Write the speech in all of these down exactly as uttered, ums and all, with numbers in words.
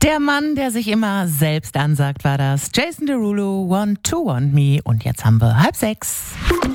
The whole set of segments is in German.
Der Mann, der sich immer selbst ansagt, war das. Jason Derulo, Want to Want Me. Und jetzt haben wir halb sechs.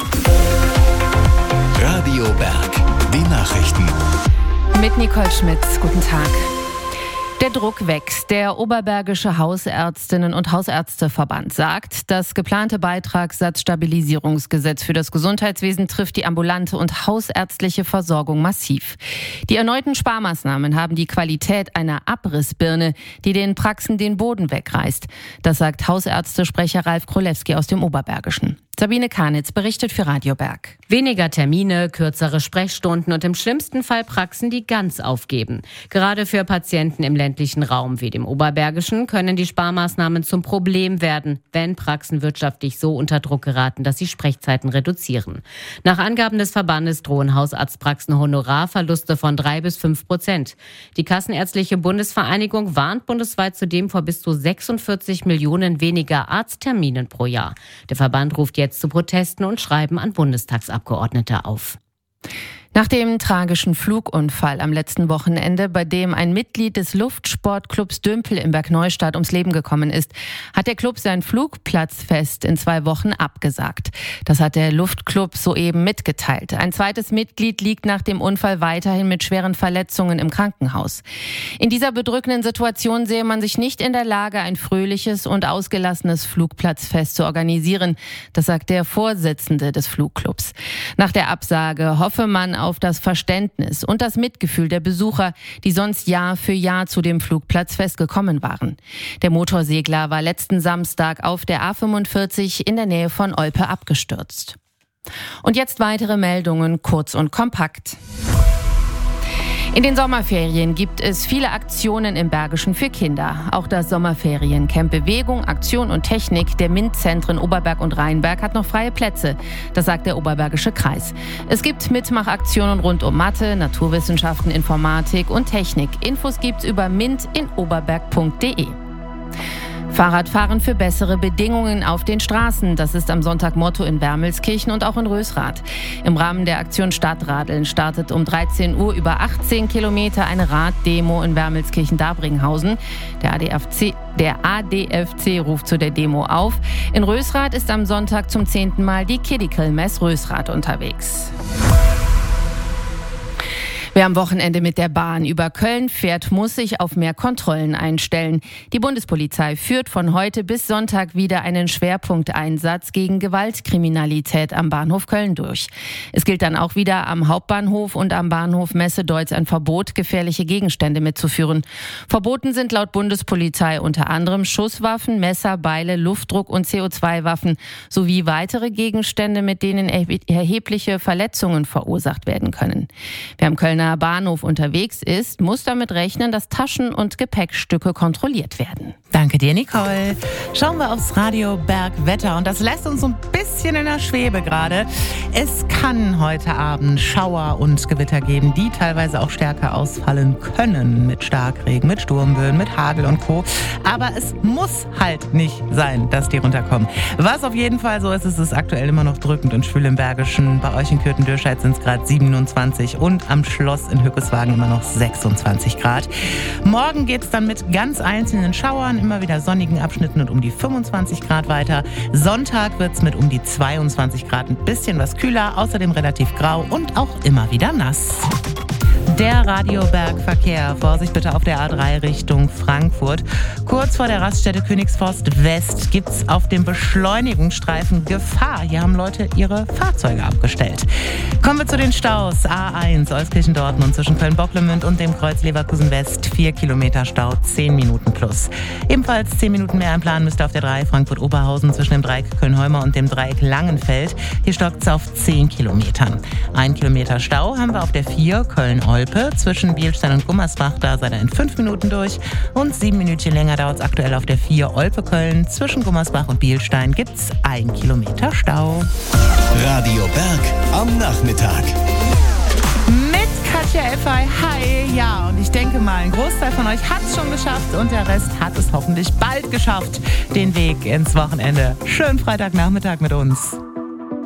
Radio Berg, die Nachrichten. Mit Nicole Schmitz, guten Tag. Der Druck wächst. Der Oberbergische Hausärztinnen- und Hausärzteverband sagt, das geplante Beitragssatzstabilisierungsgesetz für das Gesundheitswesen trifft die ambulante und hausärztliche Versorgung massiv. Die erneuten Sparmaßnahmen haben die Qualität einer Abrissbirne, die den Praxen den Boden wegreißt. Das sagt Hausärztesprecher Ralf Krolewski aus dem Oberbergischen. Sabine Karnitz berichtet für Radio Berg. Weniger Termine, kürzere Sprechstunden und im schlimmsten Fall Praxen, die ganz aufgeben. Gerade für Patienten im ländlichen Raum wie dem Oberbergischen können die Sparmaßnahmen zum Problem werden, wenn Praxen wirtschaftlich so unter Druck geraten, dass sie Sprechzeiten reduzieren. Nach Angaben des Verbandes drohen Hausarztpraxen Honorarverluste von drei bis fünf Prozent. Die Kassenärztliche Bundesvereinigung warnt bundesweit zudem vor bis zu sechsundvierzig Millionen weniger Arztterminen pro Jahr. Der Verband ruft jetzt zu Protesten und Schreiben an Bundestagsabgeordnete auf. Nach dem tragischen Flugunfall am letzten Wochenende, bei dem ein Mitglied des Luftsportclubs Dümpel in Bergneustadt ums Leben gekommen ist, hat der Club sein Flugplatzfest in zwei Wochen abgesagt. Das hat der Luftclub soeben mitgeteilt. Ein zweites Mitglied liegt nach dem Unfall weiterhin mit schweren Verletzungen im Krankenhaus. In dieser bedrückenden Situation sehe man sich nicht in der Lage, ein fröhliches und ausgelassenes Flugplatzfest zu organisieren. Das sagt der Vorsitzende des Flugclubs. Nach der Absage hoffe man auf das Verständnis und das Mitgefühl der Besucher, die sonst Jahr für Jahr zu dem Flugplatzfest gekommen waren. Der Motorsegler war letzten Samstag auf der A fünfundvierzig in der Nähe von Olpe abgestürzt. Und jetzt weitere Meldungen, kurz und kompakt. In den Sommerferien gibt es viele Aktionen im Bergischen für Kinder. Auch das Sommerferiencamp Bewegung, Aktion und Technik der MINT-Zentren Oberberg und Rheinberg hat noch freie Plätze. Das sagt der Oberbergische Kreis. Es gibt Mitmachaktionen rund um Mathe, Naturwissenschaften, Informatik und Technik. Infos gibt's über mint in oberberg punkt de. Fahrradfahren für bessere Bedingungen auf den Straßen. Das ist am Sonntag Motto in Wermelskirchen und auch in Rösrath. Im Rahmen der Aktion Stadtradeln startet um dreizehn Uhr über achtzehn Kilometer eine Raddemo in Wermelskirchen-Dabringhausen. Der A D F C, der A D F C ruft zu der Demo auf. In Rösrath ist am Sonntag zum zehnten Mal die Kiddikel-Mess Rösrath unterwegs. Wer am Wochenende mit der Bahn über Köln fährt, muss sich auf mehr Kontrollen einstellen. Die Bundespolizei führt von heute bis Sonntag wieder einen Schwerpunkteinsatz gegen Gewaltkriminalität am Bahnhof Köln durch. Es gilt dann auch wieder am Hauptbahnhof und am Bahnhof Messe-Deutz ein Verbot, gefährliche Gegenstände mitzuführen. Verboten sind laut Bundespolizei unter anderem Schusswaffen, Messer, Beile, Luftdruck- und C O zwei Waffen sowie weitere Gegenstände, mit denen erhebliche Verletzungen verursacht werden können. Wer am Kölner Bahnhof unterwegs ist, muss damit rechnen, dass Taschen und Gepäckstücke kontrolliert werden. Danke dir, Nicole. Schauen wir aufs Radio Berg Wetter und das lässt uns so ein bisschen in der Schwebe gerade. Es kann heute Abend Schauer und Gewitter geben, die teilweise auch stärker ausfallen können mit Starkregen, mit Sturmböen, mit Hagel und Co. Aber es muss halt nicht sein, dass die runterkommen. Was auf jeden Fall so ist, ist es aktuell immer noch drückend und schwül im Bergischen. Bei euch in Kürten-Dürscheid sind es gerade siebenundzwanzig und am Schloss in Hückeswagen immer noch sechsundzwanzig Grad. Morgen geht es dann mit ganz einzelnen Schauern, immer wieder sonnigen Abschnitten und um die fünfundzwanzig Grad weiter. Sonntag wird es mit um die zweiundzwanzig Grad ein bisschen was kühler, außerdem relativ grau und auch immer wieder nass. Der Radiobergverkehr. Vorsicht bitte auf der A drei Richtung Frankfurt. Kurz vor der Raststätte Königsforst West gibt es auf dem Beschleunigungsstreifen Gefahr. Hier haben Leute ihre Fahrzeuge abgestellt. Kommen wir zu den Staus. A eins Euskirchen-Dortmund zwischen Köln-Bocklemünd und dem Kreuz Leverkusen West. vier Kilometer Stau, zehn Minuten plus. Ebenfalls zehn Minuten mehr einplanen müsst ihr auf der drei Frankfurt-Oberhausen zwischen dem Dreieck Köln-Heumer und dem Dreieck Langenfeld. Hier stockt es auf zehn Kilometern. Ein Kilometer Stau haben wir auf der vier Köln-Olpe zwischen Bielstein und Gummersbach. Da seid ihr in fünf Minuten durch. Und sieben Minuten länger dauert es aktuell auf der vier Olpe-Köln. Zwischen Gummersbach und Bielstein gibt es ein Kilometer Stau. Radio Berg am Nachmittag. Mit Katja Effay. Hi. Ja, und ich denke mal, ein Großteil von euch hat es schon geschafft und der Rest hat es hoffentlich bald geschafft. Den Weg ins Wochenende. Schönen Freitagnachmittag mit uns.